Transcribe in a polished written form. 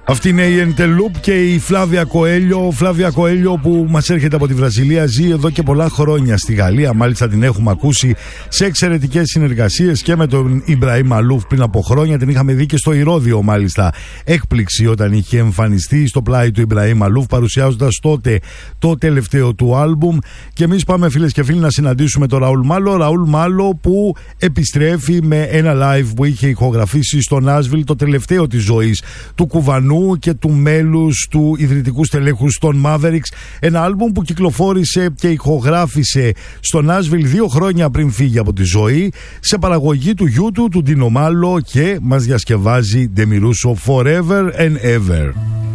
Αυτή είναι η Enteloop και η Φλάβια Κοέλιο. Φλάβια Κοέλιο που μας έρχεται από τη Βραζιλία, ζει εδώ και πολλά χρόνια στη Γαλλία. Μάλιστα την έχουμε ακούσει σε εξαιρετικές συνεργασίες και με τον Ιμπραήμ Μαλούφ πριν από χρόνια. Την είχαμε δει και στο Ηρώδειο, μάλιστα. Έκπληξη όταν είχε εμφανιστεί στο πλάι του Ιμπραήμ Μαλούφ, παρουσιάζοντας τότε το τελευταίο του άλμπουμ. Και εμείς πάμε, φίλες και φίλοι, να συναντήσουμε τον Ραούλ Μάλο. Ραούλ Μάλο που επιστρέφει με ένα live που είχε ηχογραφήσει στο Νάσβιλ, το τελευταίο της ζωής του κουβανού και του μέλους του ιδρυτικού στελέχους των Mavericks. Ένα άλμπουμ που κυκλοφόρησε και ηχογράφησε στο Νάσβιλ 2 χρόνια πριν φύγει από τη ζωή, σε παραγωγή του γιού του Ντίνο Μάλο, και μας διασκευάζει Ντεμιρούσο Forever and Ever.